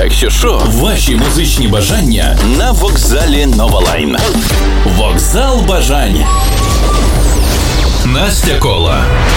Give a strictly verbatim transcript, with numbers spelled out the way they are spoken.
Так що що, ваші музичні бажання на вокзалі Новалайн. Вокзал бажань. Настя Кола.